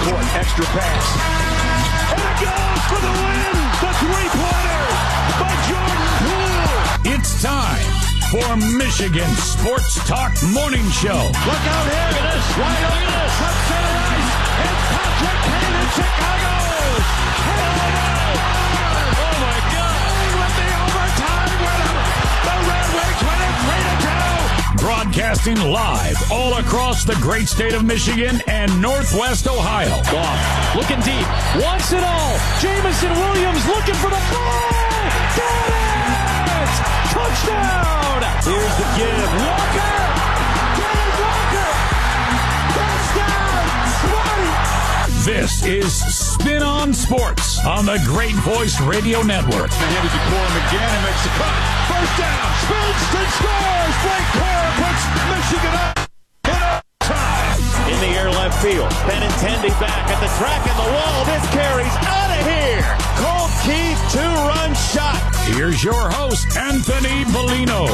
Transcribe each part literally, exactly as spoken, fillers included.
court. Extra pass. And it goes for the win. The three-pointer by Jordan Poole. It's time for Michigan Sports Talk Morning Show. Look out here. Look at this. Wide open. Left center ice. It's Patrick Kane in Chicago. Oh, my God. With the overtime winner. The Red Wings win it three to two. Broadcasting live all across the great state of Michigan and Northwest Ohio. Goff looking deep. Wants it all. Jamison Williams looking for the ball. Got it! Touchdown! Here's the give. Walker! Kenneth Walker! Touchdown! Smarty! This is Spin on Sports on the Great Voice Radio Network. Handed to Corum again and makes the cut. First down. Spins and scores. Blake Corum puts Michigan up. In the air left field. Benintendi back at the track and the wall. This carries out of here. Colt Keith, two-run shot. Here's your host, Anthony Bellino.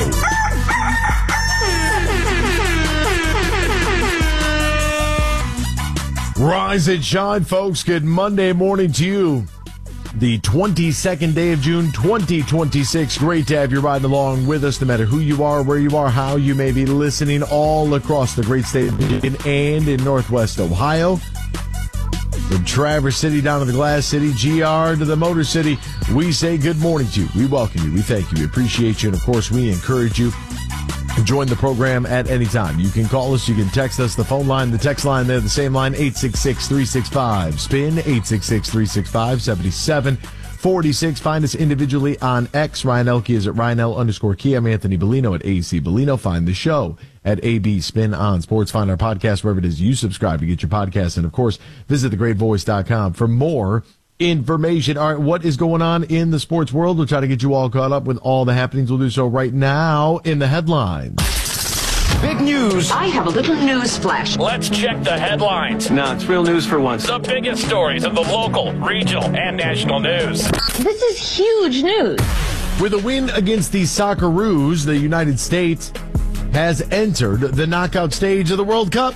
Rise and shine, folks. Good Monday morning to you. The twenty-second day of June, twenty twenty-six. Great to have you riding along with us, no matter who you are, where you are, how you may be listening, all across the great state of Michigan and in Northwest Ohio. From Traverse City down to the Glass City, G R to the Motor City, we say good morning to you. We welcome you. We thank you. We appreciate you. And, of course, we encourage you to join the program at any time. You can call us. You can text us. The phone line, the text line, they're the same line, eight six six, three six five, SPIN, eight six six, three six five, seven seven four six. Find us individually on X. Ryan Elke is at Ryan L underscore Key. I'm Anthony Bellino at A C Bellino. Find the show at A B Spin on Sports. Find our podcast wherever it is you subscribe to get your podcast. And, of course, visit the great voice dot com for more information. All right, what is going on in the sports world? We'll try to get you all caught up with all the happenings. We'll do so right now in the headlines. Big news. I have a little news flash. Let's check the headlines. No, it's real news for once. The biggest stories of the local, regional, and national news. This is huge news. With a win against the Socceroos, the United States has entered the knockout stage of the World Cup.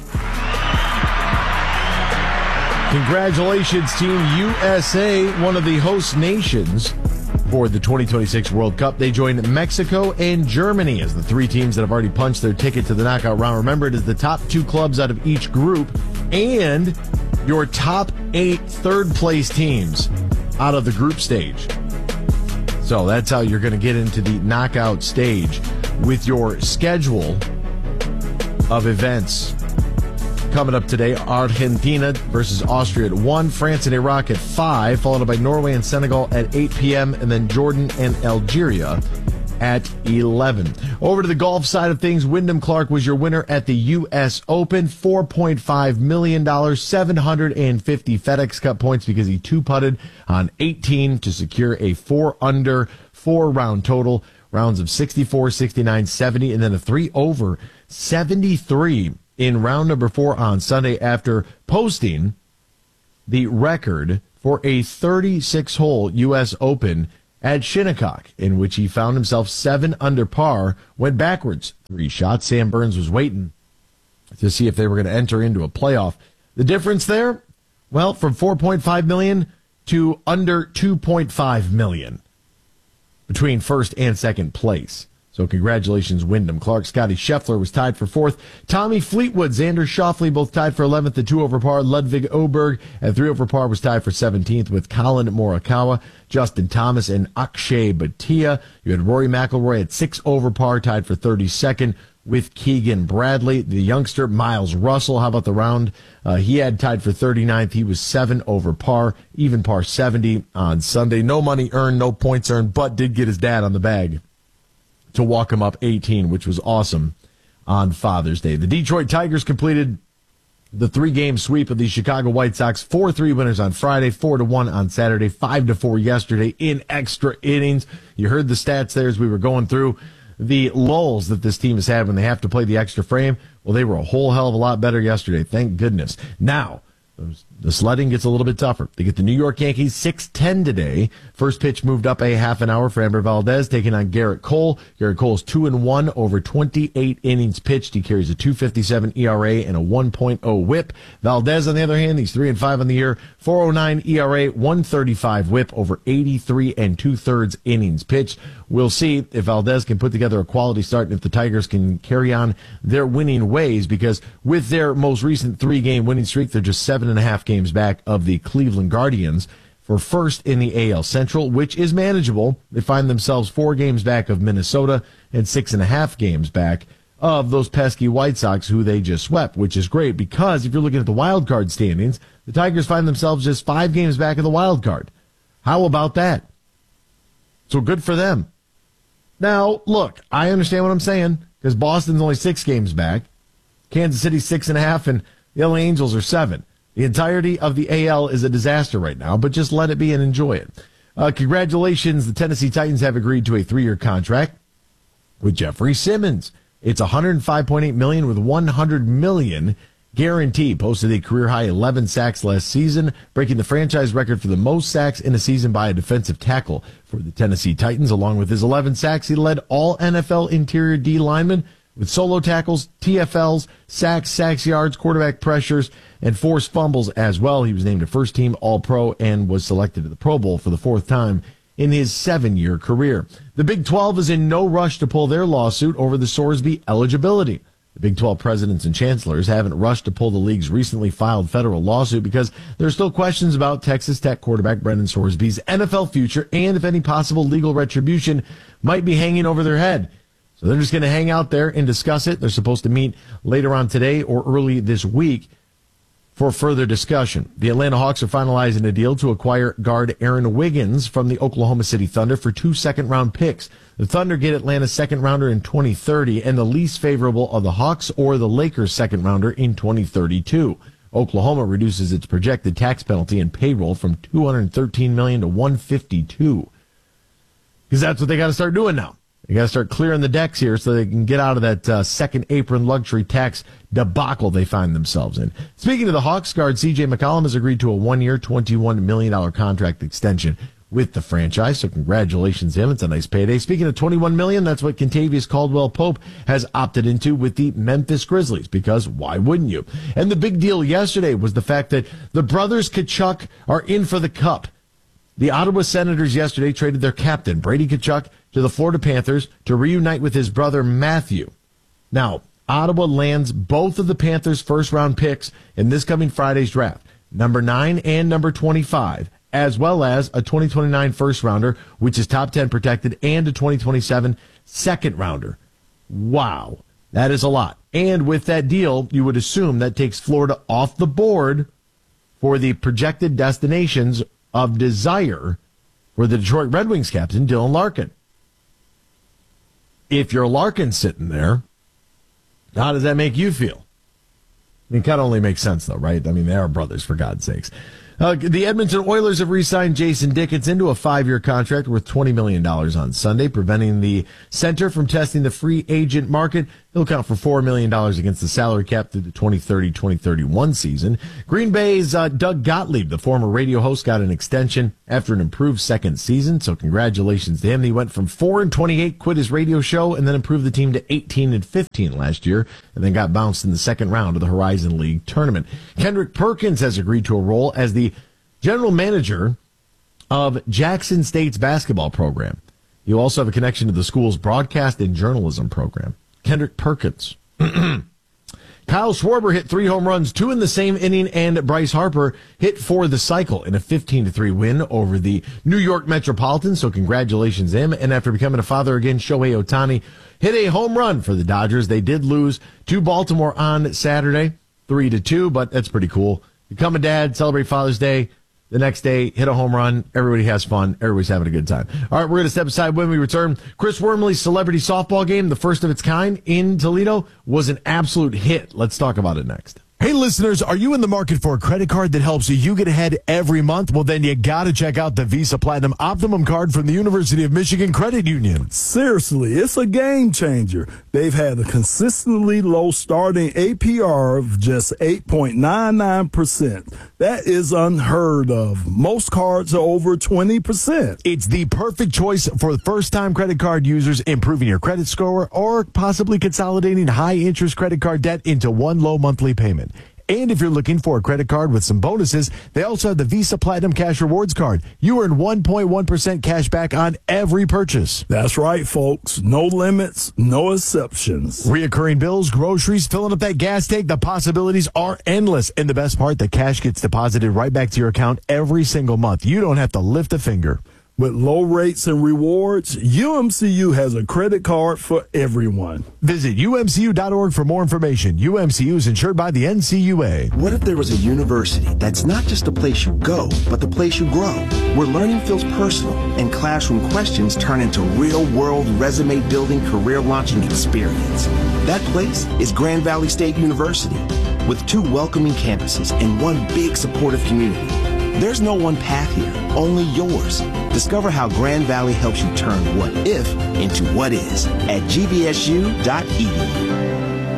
Congratulations, Team U S A, one of the host nations for the twenty twenty-six World Cup. They joined Mexico and Germany as the three teams that have already punched their ticket to the knockout round. Remember, it is the top two clubs out of each group and your top eight third-place teams out of the group stage. So that's how you're going to get into the knockout stage with your schedule of events. Coming up today, Argentina versus Austria at one, France and Iraq at five, followed by Norway and Senegal at eight p.m., and then Jordan and Algeria at eleven. Over to the golf side of things, Wyndham Clark was your winner at the U S Open, four point five million dollars, seven hundred fifty FedEx Cup points because he two-putted on eighteen to secure a four-under, four-round total, rounds of sixty-four, sixty-nine, seventy, and then a three-over, seventy-three in round number four on Sunday after posting the record for a thirty-six hole U S Open at Shinnecock, in which he found himself seven under par, went backwards three shots. Sam Burns was waiting to see if they were going to enter into a playoff. The difference there, well, from four point five million dollars to under two point five million dollars between first and second place. So congratulations, Wyndham Clark. Scotty Scheffler was tied for fourth. Tommy Fleetwood, Xander Schauffele both tied for eleventh at two over par. Ludwig Oberg at three over par was tied for seventeenth with Colin Morikawa, Justin Thomas, and Akshay Bhatia. You had Rory McIlroy at six over par, tied for thirty-second with Keegan Bradley. The youngster, Miles Russell, how about the round? Uh, he had tied for thirty-ninth. He was seven over par, even par seventy on Sunday. No money earned, no points earned, but did get his dad on the bag to walk him up eighteen, which was awesome on Father's Day. The Detroit Tigers completed the three-game sweep of the Chicago White Sox. four three winners on Friday, four to one on Saturday, five to four yesterday in extra innings. You heard the stats there as we were going through the lulls that this team has had when they have to play the extra frame. Well, they were a whole hell of a lot better yesterday. Thank goodness. Now, The sledding gets a little bit tougher. They get the New York Yankees six ten today. First pitch moved up a half an hour for Amber Valdez, taking on Garrett Cole. Garrett Cole is two and one over twenty-eight innings pitched. He carries a two fifty-seven E R A and a one point oh whip. Valdez, on the other hand, he's three and five on the year, four oh nine E R A, one thirty-five whip over eighty-three and two thirds innings pitched. We'll see if Valdez can put together a quality start and if the Tigers can carry on their winning ways, because with their most recent three-game winning streak, they're just seven and a half games back of the Cleveland Guardians for first in the A L Central, which is manageable. They find themselves four games back of Minnesota and six and a half games back of those pesky White Sox who they just swept, which is great because if you're looking at the wild card standings, the Tigers find themselves just five games back of the wild card. How about that? So good for them. Now, look, I understand what I'm saying because Boston's only six games back. Kansas City six and a half, and the L A Angels are seven. The entirety of the A L is a disaster right now, but just let it be and enjoy it. Uh, congratulations, the Tennessee Titans have agreed to a three-year contract with Jeffrey Simmons. It's one hundred five point eight million dollars with one hundred million dollars guaranteed. Posted a career-high eleven sacks last season, breaking the franchise record for the most sacks in a season by a defensive tackle for the Tennessee Titans. Along with his eleven sacks, he led all N F L interior D linemen with solo tackles, T F Ls, sacks, sacks yards, quarterback pressures, and forced fumbles as well. He was named a first-team All-Pro and was selected to the Pro Bowl for the fourth time in his seven-year career. The Big twelve is in no rush to pull their lawsuit over the Sorsby eligibility. The Big twelve presidents and chancellors haven't rushed to pull the league's recently filed federal lawsuit because there are still questions about Texas Tech quarterback Brendan Sorsby's N F L future and if any possible legal retribution might be hanging over their head. So they're just going to hang out there and discuss it. They're supposed to meet later on today or early this week for further discussion. The Atlanta Hawks are finalizing a deal to acquire guard Aaron Wiggins from the Oklahoma City Thunder for two second-round picks. The Thunder get Atlanta's second-rounder in twenty thirty and the least favorable of the Hawks or the Lakers' second-rounder in twenty thirty-two. Oklahoma reduces its projected tax penalty and payroll from two hundred thirteen million dollars to one hundred fifty-two. Because that's what they got to start doing now. They got to start clearing the decks here so they can get out of that uh, second apron luxury tax debacle they find themselves in. Speaking of the Hawks, guard C J McCollum has agreed to a one-year, twenty-one million dollars contract extension with the franchise, so congratulations to him. It's a nice payday. Speaking of twenty-one million dollars, that's what Kentavious Caldwell-Pope has opted into with the Memphis Grizzlies, because why wouldn't you? And the big deal yesterday was the fact that the brothers Tkachuk are in for the cup. The Ottawa Senators yesterday traded their captain, Brady Tkachuk, to the Florida Panthers to reunite with his brother Matthew. Now, Ottawa lands both of the Panthers' first-round picks in this coming Friday's draft, number nine and number twenty-five, as well as a twenty twenty-nine first-rounder, which is top ten protected, and a twenty twenty-seven second-rounder. Wow, that is a lot. And with that deal, you would assume that takes Florida off the board for the projected destinations of desire for the Detroit Red Wings captain, Dylan Larkin. If you're Larkin sitting there, how does that make you feel? I mean, it kind of only makes sense, though, right? I mean, they are brothers, for God's sakes. Uh, the Edmonton Oilers have re-signed Jason Dickinson to a five-year contract worth twenty million dollars on Sunday, preventing the center from testing the free agent market. He'll count for four million dollars against the salary cap through the twenty thirty twenty thirty-one season. Green Bay's uh, Doug Gottlieb, the former radio host, got an extension after an improved second season, so congratulations to him. He went from four and twenty-eight, quit his radio show, and then improved the team to eighteen and fifteen last year, and then got bounced in the second round of the Horizon League tournament. Kendrick Perkins has agreed to a role as the general manager of Jackson State's basketball program. He'll also have a connection to the school's broadcast and journalism program. Kendrick Perkins. Kyle Schwarber hit three home runs, two in the same inning, and Bryce Harper hit for the cycle in a fifteen to three win over the New York Metropolitans, so congratulations to him. And after becoming a father again, Shohei Ohtani hit a home run for the Dodgers. They did lose to Baltimore on Saturday, three to two, but that's pretty cool. Become a dad, celebrate Father's Day. The next day, hit a home run. Everybody has fun. Everybody's having a good time. All right, we're going to step aside when we return. Chris Wormley's celebrity softball game, the first of its kind in Toledo, was an absolute hit. Let's talk about it next. Hey, listeners, are you in the market for a credit card that helps you get ahead every month? Well, then you got to check out the Visa Platinum Optimum card from the University of Michigan Credit Union. Seriously, it's a game changer. They've had a consistently low starting A P R of just eight point nine nine percent. That is unheard of. Most cards are over twenty percent. It's the perfect choice for first-time credit card users, improving your credit score or possibly consolidating high-interest credit card debt into one low monthly payment. And if you're looking for a credit card with some bonuses, they also have the Visa Platinum Cash Rewards card. You earn one point one percent cash back on every purchase. That's right, folks. No limits, no exceptions. Reoccurring bills, groceries, filling up that gas tank, the possibilities are endless. And the best part, the cash gets deposited right back to your account every single month. You don't have to lift a finger. With low rates and rewards, U M C U has a credit card for everyone. Visit U M C U dot org for more information. U M C U is insured by the N C U A. What if there was a university that's not just a place you go, but the place you grow, where learning feels personal and classroom questions turn into real-world resume-building, career-launching experience? That place is Grand Valley State University, with two welcoming campuses and one big supportive community. There's no one path here, only yours. Discover how Grand Valley helps you turn what if into what is at G V S U dot E D U.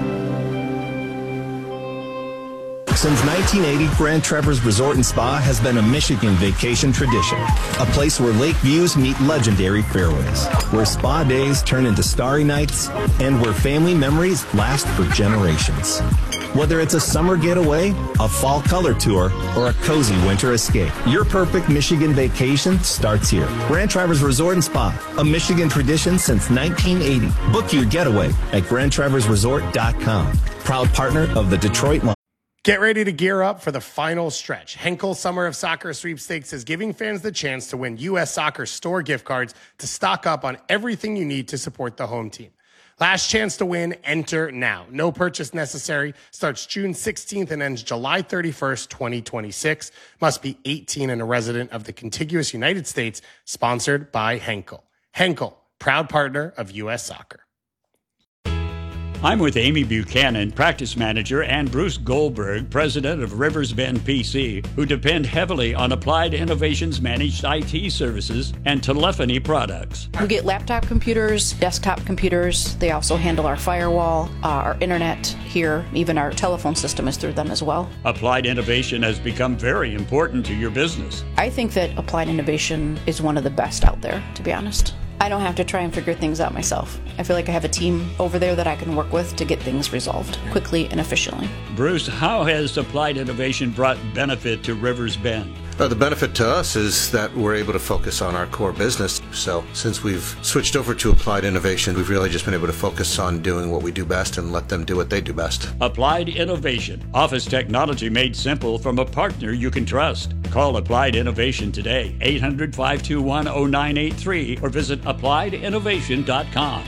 Since nineteen eighty, Grand Traverse Resort and Spa has been a Michigan vacation tradition. A place where lake views meet legendary fairways, where spa days turn into starry nights, and where family memories last for generations. Whether it's a summer getaway, a fall color tour, or a cozy winter escape, your perfect Michigan vacation starts here. Grand Traverse Resort and Spa, a Michigan tradition since nineteen eighty. Book your getaway at grand traverse resort dot com. Proud partner of the Detroit Lions. Get ready to gear up for the final stretch. Henkel Summer of Soccer Sweepstakes is giving fans the chance to win U S Soccer store gift cards to stock up on everything you need to support the home team. Last chance to win, enter now. No purchase necessary. Starts June sixteenth and ends July thirty-first, twenty twenty-six. Must be eighteen and a resident of the contiguous United States. Sponsored by Henkel. Henkel, proud partner of U S Soccer. I'm with Amy Buchanan, practice manager, and Bruce Goldberg, president of Rivers Bend P C, who depend heavily on Applied Innovations managed I T services and telephony products. We get laptop computers, desktop computers. They also handle our firewall, uh, our internet here, even our telephone system is through them as well. Applied Innovation has become very important to your business. I think that Applied Innovation is one of the best out there, to be honest. I don't have to try and figure things out myself. I feel like I have a team over there that I can work with to get things resolved quickly and efficiently. Bruce, how has Applied Innovation brought benefit to Rivers Bend? Uh, the benefit to us is that we're able to focus on our core business. So since we've switched over to Applied Innovation, we've really just been able to focus on doing what we do best and let them do what they do best. Applied Innovation. Office technology made simple from a partner you can trust. Call Applied Innovation today, eight hundred, five two one, oh nine eight three, or visit applied innovation dot com.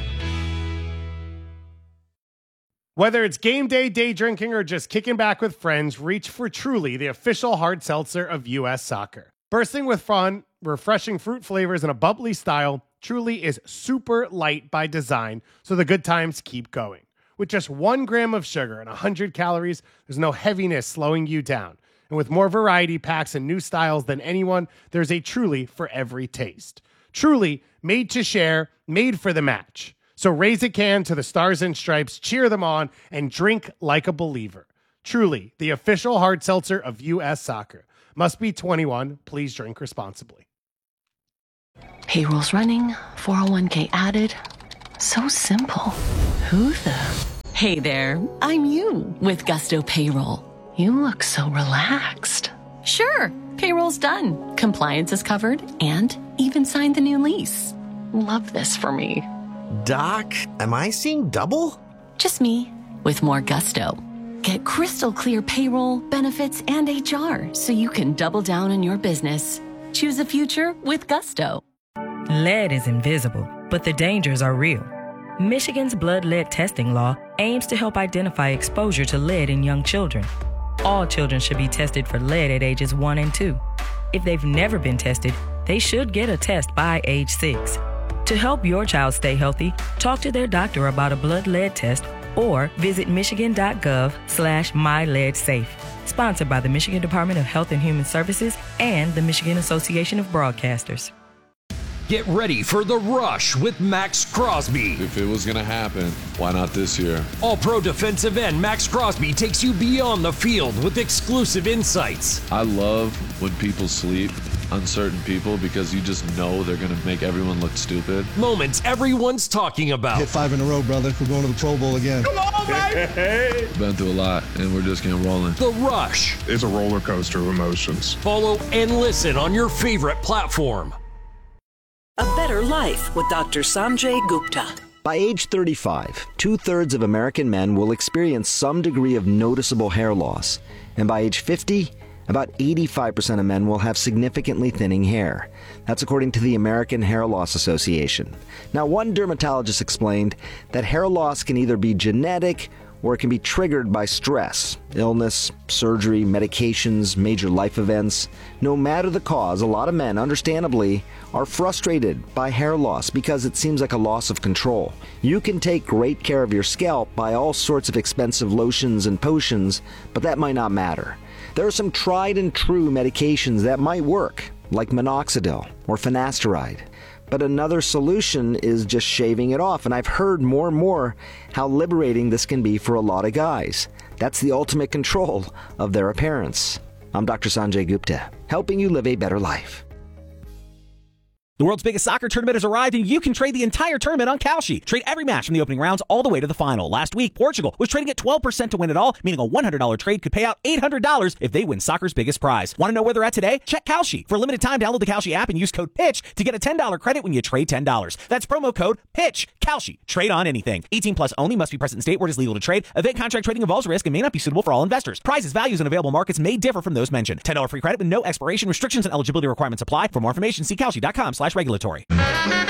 Whether it's game day, day drinking, or just kicking back with friends, reach for Truly, the official hard seltzer of U S Soccer. Bursting with fun, refreshing fruit flavors, and a bubbly style, Truly is super light by design, so the good times keep going. With just one gram of sugar and one hundred calories, there's no heaviness slowing you down. And with more variety packs and new styles than anyone, there's a Truly for every taste. Truly, made to share, made for the match. So raise a can to the Stars and Stripes, cheer them on, and drink like a believer. Truly, the official hard seltzer of U S Soccer. Must be twenty-one. Please drink responsibly. Payroll's running, four oh one k added. So simple. Who the? Hey there, I'm you with Gusto Payroll. You look so relaxed. Sure, payroll's done. Compliance is covered and even signed the new lease. Love this for me. Doc, am I seeing double? Just me, with more gusto. Get crystal clear payroll, benefits, and H R so you can double down on your business. Choose a future with Gusto. Lead is invisible, but the dangers are real. Michigan's blood lead testing law aims to help identify exposure to lead in young children. All children should be tested for lead at ages one and two. If they've never been tested, they should get a test by age six. To help your child stay healthy, talk to their doctor about a blood lead test or visit michigan.gov slash myledsafe. Sponsored by the Michigan Department of Health and Human Services and the Michigan Association of Broadcasters. Get ready for the rush with Max Crosby. If it was going to happen, why not this year? All-pro defensive end Max Crosby takes you beyond the field with exclusive insights. I love when people sleep, uncertain people, because you just know they're going to make everyone look stupid. Moments everyone's talking about. Hit five in a row, brother. We're going to the Pro Bowl again. Come on, baby! Been through a lot, and we're just getting rolling. The Rush. It's a roller coaster of emotions. Follow and listen on your favorite platform. A Better Life with Doctor Sanjay Gupta. By age thirty-five, two-thirds of American men will experience some degree of noticeable hair loss. And by age fifty, about eighty-five percent of men will have significantly thinning hair. That's according to the American Hair Loss Association. Now, one dermatologist explained that hair loss can either be genetic or it can be triggered by stress, illness, surgery, medications, major life events. No matter the cause, a lot of men, understandably, are frustrated by hair loss because it seems like a loss of control. You can take great care of your scalp by all sorts of expensive lotions and potions, but that might not matter. There are some tried and true medications that might work, like minoxidil or finasteride. But another solution is just shaving it off, and I've heard more and more how liberating this can be for a lot of guys. That's the ultimate control of their appearance. I'm Doctor Sanjay Gupta, helping you live a better life. The world's biggest soccer tournament has arrived, and you can trade the entire tournament on Kalshi. Trade every match from the opening rounds all the way to the final. Last week, Portugal was trading at twelve percent to win it all, meaning a one hundred dollars trade could pay out eight hundred dollars if they win soccer's biggest prize. Want to know where they're at today? Check Kalshi. For a limited time, download the Kalshi app and use code PITCH to get a ten dollars credit when you trade ten dollars. That's promo code PITCH. Kalshi. Trade on anything. eighteen plus only. Must be present in state where it is legal to trade. Event contract trading involves risk and may not be suitable for all investors. Prices, values, and available markets may differ from those mentioned. ten dollars free credit with no expiration. Restrictions and eligibility requirements apply. For more information, see kalshi dot com slash regulatory.